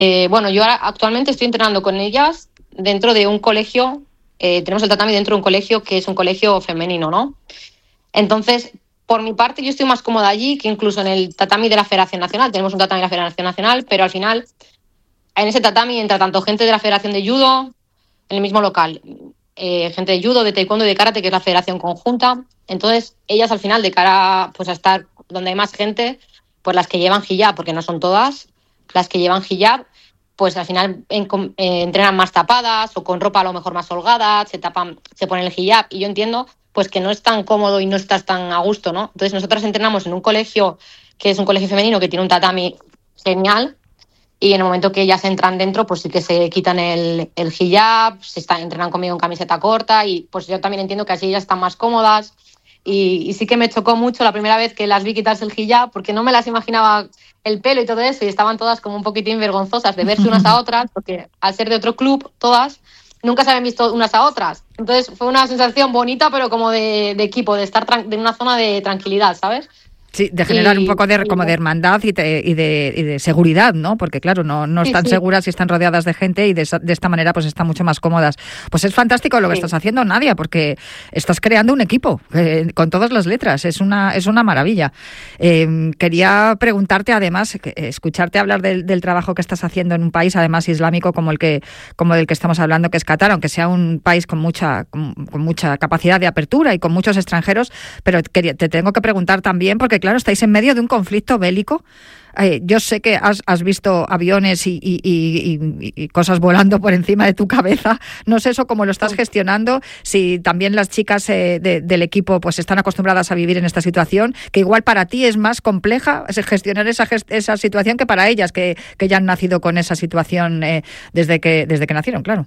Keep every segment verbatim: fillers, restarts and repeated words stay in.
Eh, bueno, yo ahora actualmente estoy entrenando con ellas dentro de un colegio, eh, tenemos el tatami dentro de un colegio que es un colegio femenino, ¿no? Entonces, por mi parte, yo estoy más cómoda allí que incluso en el tatami de la Federación Nacional. Tenemos un tatami de la Federación Nacional, pero al final, en ese tatami entra tanto gente de la Federación de Judo, en el mismo local, eh, gente de Judo, de Taekwondo y de Karate, que es la Federación Conjunta. Entonces, ellas al final, de cara pues, a estar donde hay más gente, pues las que llevan hijab, porque no son todas, las que llevan hijab, pues al final en, eh, entrenan más tapadas o con ropa a lo mejor más holgada, se tapan, se ponen el hijab, y yo entiendo pues que no es tan cómodo y no estás tan a gusto, ¿no? Entonces nosotras entrenamos en un colegio que es un colegio femenino que tiene un tatami genial, y en el momento que ellas entran dentro, pues sí que se quitan el, el hijab, se están, entrenan conmigo en camiseta corta, y pues yo también entiendo que así ellas están más cómodas. Y, y sí que me chocó mucho la primera vez que las vi quitarse el hijab, porque no me las imaginaba el pelo y todo eso, y estaban todas como un poquitín vergonzosas de verse unas a otras, porque al ser de otro club, todas nunca se habían visto unas a otras. Entonces fue una sensación bonita, pero como de, de equipo, de estar en una zona de tranquilidad, ¿sabes? Sí, de generar y, un poco de como de hermandad y, te, y, de, y de seguridad, ¿no? Porque claro, no, no están sí, sí. seguras y están rodeadas de gente, y de, de esta manera pues están mucho más cómodas. Pues es fantástico lo que sí. estás haciendo, Nadia, porque estás creando un equipo eh, con todas las letras. Es una es una maravilla. Eh, quería preguntarte además, escucharte hablar del, del trabajo que estás haciendo en un país además islámico como el que como del que estamos hablando, que es Qatar, aunque sea un país con mucha con, con mucha capacidad de apertura y con muchos extranjeros, pero quería, te tengo que preguntar también porque claro, estáis en medio de un conflicto bélico. Eh, yo sé que has, has visto aviones y, y, y, y, y cosas volando por encima de tu cabeza. No sé eso cómo lo estás gestionando, si también las chicas eh, de, del equipo pues están acostumbradas a vivir en esta situación, que igual para ti es más compleja gestionar esa, esa situación que para ellas, que, que ya han nacido con esa situación eh, desde que, desde que nacieron, claro.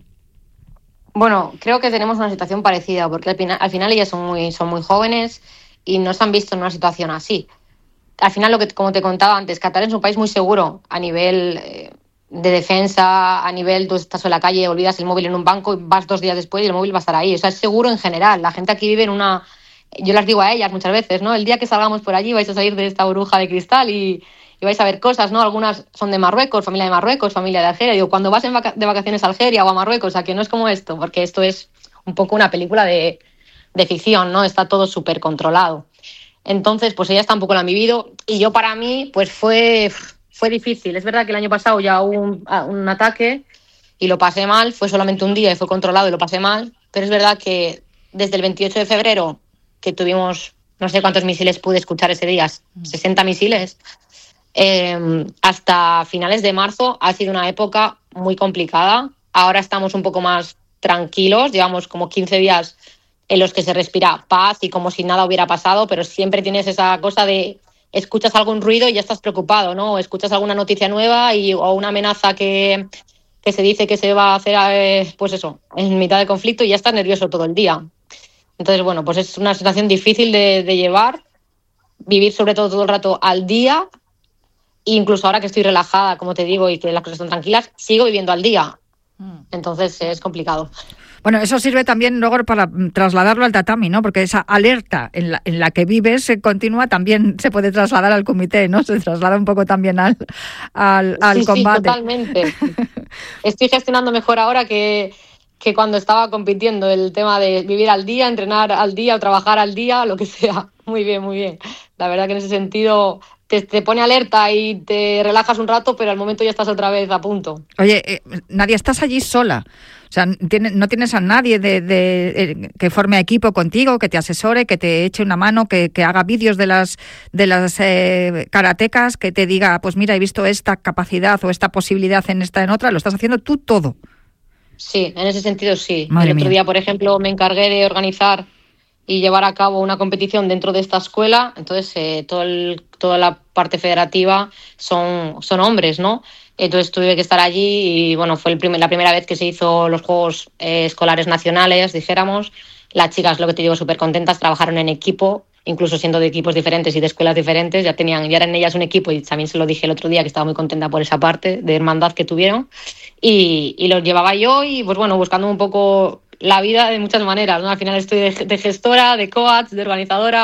Bueno, creo que tenemos una situación parecida, porque al final, al final ellas son muy, son muy jóvenes y no se han visto en una situación así. Al final, lo que como te contaba antes, Qatar es un país muy seguro a nivel eh, de defensa, a nivel tú estás en la calle, olvidas el móvil en un banco y vas dos días después y el móvil va a estar ahí. O sea, es seguro en general. La gente aquí vive en una... Yo las digo a ellas muchas veces, ¿no? El día que salgamos por allí vais a salir de esta burbuja de cristal y, y vais a ver cosas, ¿no? Algunas son de Marruecos, familia de Marruecos, familia de Algeria. Digo, cuando vas en vaca- de vacaciones a Algeria o a Marruecos, o sea, que no es como esto, porque esto es un poco una película de, de ficción, ¿no? Está todo súper controlado. Entonces, pues ellas tampoco lo han vivido, y yo para mí, pues fue, fue difícil. Es verdad que el año pasado ya hubo un, un ataque y lo pasé mal, fue solamente un día y fue controlado y lo pasé mal, pero es verdad que desde el veintiocho de febrero, que tuvimos, no sé cuántos misiles pude escuchar ese día, sesenta misiles, eh, hasta finales de marzo ha sido una época muy complicada. Ahora estamos un poco más tranquilos, llevamos como quince días en los que se respira paz y como si nada hubiera pasado, pero siempre tienes esa cosa de escuchas algún ruido y ya estás preocupado, ¿no? O escuchas alguna noticia nueva y, o una amenaza que, que se dice que se va a hacer, eh, pues eso, en mitad del conflicto, y ya estás nervioso todo el día. Entonces, bueno, pues es una situación difícil de, de llevar, vivir sobre todo todo el rato al día, e incluso ahora que estoy relajada, como te digo, y que las cosas están tranquilas, sigo viviendo al día. Entonces es complicado. Bueno, eso sirve también luego para trasladarlo al tatami, ¿no? Porque esa alerta en la, en la que vives eh, continua también se puede trasladar al comité, ¿no? Se traslada un poco también al, al, al sí, combate. Sí, totalmente. Estoy gestionando mejor ahora que, que cuando estaba compitiendo, el tema de vivir al día, entrenar al día o trabajar al día, lo que sea. Muy bien, muy bien. La verdad que en ese sentido te, te pone alerta y te relajas un rato, pero al momento ya estás otra vez a punto. Oye, eh, Nadia, ¿estás allí sola? O sea, no tienes a nadie de, de, de que forme equipo contigo, que te asesore, que te eche una mano, que, que haga vídeos de las de las eh, karatecas, que te diga, pues mira, he visto esta capacidad o esta posibilidad en esta en otra. Lo estás haciendo tú todo. Sí, en ese sentido sí. Madre El otro mía. día, por ejemplo, me encargué de organizar y llevar a cabo una competición dentro de esta escuela. Entonces, eh, todo el, toda la parte federativa son, son hombres, ¿no? Entonces tuve que estar allí y, bueno, fue el primer, la primera vez que se hizo los Juegos eh, Escolares Nacionales, dijéramos. Las chicas, lo que te digo, súper contentas, trabajaron en equipo, incluso siendo de equipos diferentes y de escuelas diferentes. Ya tenían, ya eran ellas un equipo, y también se lo dije el otro día, que estaba muy contenta por esa parte de hermandad que tuvieron. Y, y los llevaba yo y, pues bueno, buscando un poco la vida de muchas maneras, ¿no? Al final estoy de, de gestora, de coach, de organizadora,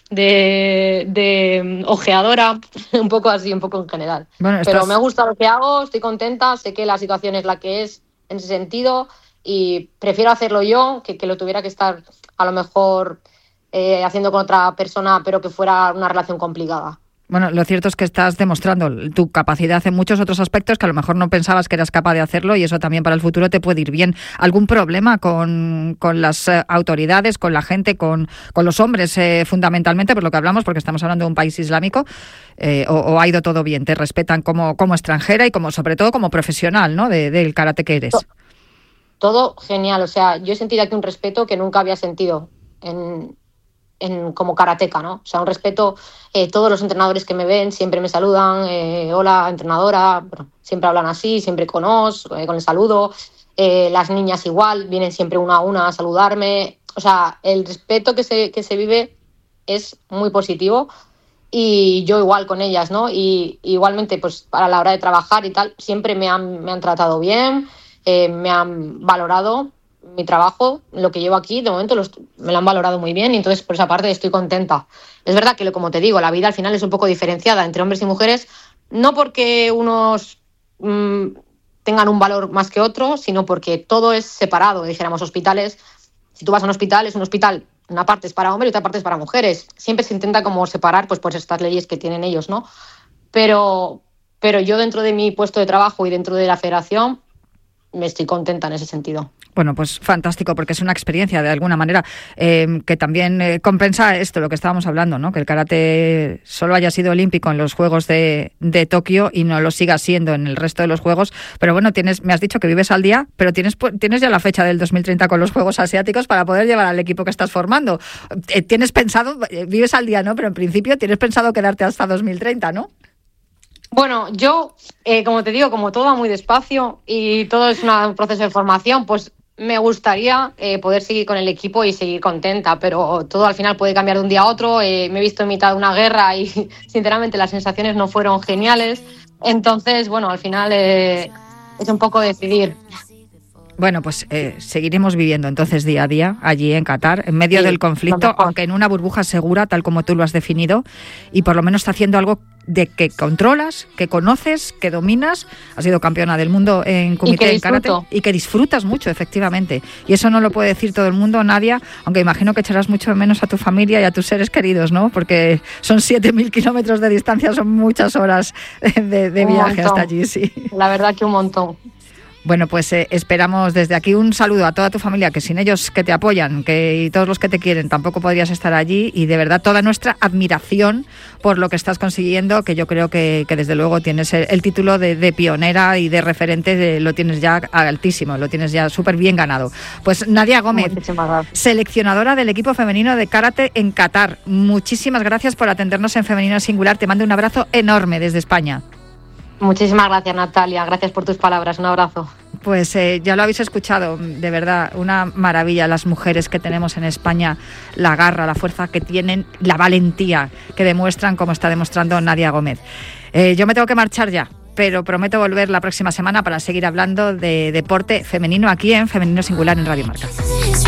de, de ojeadora, un poco así, un poco en general. Bueno, estás... Pero me gusta lo que hago, estoy contenta, sé que la situación es la que es en ese sentido y prefiero hacerlo yo que que lo tuviera que estar a lo mejor eh, haciendo con otra persona, pero que fuera una relación complicada. Bueno, lo cierto es que estás demostrando tu capacidad en muchos otros aspectos que a lo mejor no pensabas que eras capaz de hacerlo y eso también para el futuro te puede ir bien. ¿Algún problema con, con las eh, autoridades, con la gente, con, con los hombres eh, fundamentalmente, por lo que hablamos, porque estamos hablando de un país islámico, eh, o, o ha ido todo bien? ¿Te respetan como, como extranjera y como sobre todo como profesional, ¿no? de, del karate que eres? Todo genial, o sea, yo he sentido aquí un respeto que nunca había sentido en... En, como karateca, ¿no? O sea, un respeto, eh, todos los entrenadores que me ven siempre me saludan, eh, hola, entrenadora, bueno, siempre hablan así, siempre con os, eh, con el saludo, eh, las niñas igual, vienen siempre una a una a saludarme, o sea, el respeto que se, que se vive es muy positivo y yo igual con ellas, ¿no? Y igualmente, pues, a la hora de trabajar y tal, siempre me han, me han tratado bien, eh, me han valorado mi trabajo, lo que llevo aquí, de momento los, me lo han valorado muy bien y entonces por esa parte estoy contenta. Es verdad que, como te digo, la vida al final es un poco diferenciada entre hombres y mujeres, no porque unos mmm, tengan un valor más que otros, sino porque todo es separado. Dijéramos, hospitales, si tú vas a un hospital, es un hospital, una parte es para hombres y otra parte es para mujeres. Siempre se intenta como separar, pues por estas leyes que tienen ellos, ¿no? Pero, pero yo dentro de mi puesto de trabajo y dentro de la federación me estoy contenta en ese sentido. Bueno, pues fantástico, porque es una experiencia de alguna manera eh, que también eh, compensa esto, lo que estábamos hablando, ¿no? Que el karate solo haya sido olímpico en los Juegos de, de Tokio y no lo siga siendo en el resto de los Juegos. Pero bueno, tienes, me has dicho que vives al día, pero tienes, tienes ya la fecha del dos mil treinta con los Juegos Asiáticos para poder llevar al equipo que estás formando. Eh, tienes pensado, vives al día, ¿no? Pero en principio tienes pensado quedarte hasta dos mil treinta, ¿no? Bueno, yo, eh, como te digo, como todo va muy despacio y todo es una, un proceso de formación, pues me gustaría eh, poder seguir con el equipo y seguir contenta, pero todo al final puede cambiar de un día a otro. Eh, me he visto en mitad de una guerra y sinceramente las sensaciones no fueron geniales. Entonces, bueno, al final eh, es un poco decidir. Bueno, pues eh, seguiremos viviendo entonces día a día allí en Qatar, en medio sí, del conflicto, aunque en una burbuja segura, tal como tú lo has definido, y por lo menos está haciendo algo de que controlas, que conoces, que dominas. Has sido campeona del mundo en Kumite en karate y que disfrutas mucho, efectivamente. Y eso no lo puede decir todo el mundo, Nadia, aunque imagino que echarás mucho de menos a tu familia y a tus seres queridos, ¿no? Porque son siete mil kilómetros de distancia, son muchas horas de, de viaje hasta allí, sí. La verdad que un montón. Bueno, pues eh, esperamos desde aquí un saludo a toda tu familia, que sin ellos que te apoyan, que y todos los que te quieren tampoco podrías estar allí, y de verdad toda nuestra admiración por lo que estás consiguiendo, que yo creo que, que desde luego tienes el, el título de, de pionera y de referente, de, lo tienes ya altísimo, lo tienes ya súper bien ganado. Pues Nadia Gómez, seleccionadora del equipo femenino de karate en Qatar, muchísimas gracias por atendernos en Femenino Singular, te mando un abrazo enorme desde España. Muchísimas gracias, Natalia. Gracias por tus palabras. Un abrazo. Pues eh, ya lo habéis escuchado, de verdad, una maravilla las mujeres que tenemos en España, la garra, la fuerza que tienen, la valentía que demuestran, como está demostrando Nadia Gómez. Eh, yo me tengo que marchar ya, pero prometo volver la próxima semana para seguir hablando de deporte femenino aquí en Femenino Singular en Radio Marca.